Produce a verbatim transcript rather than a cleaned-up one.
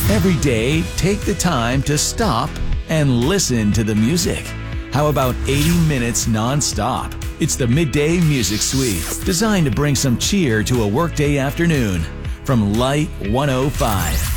Every day, take the time to stop and listen to the music. How about eighty minutes non-stop? It's the Midday Music Suite, designed to bring some cheer to a workday afternoon. From Light one oh five.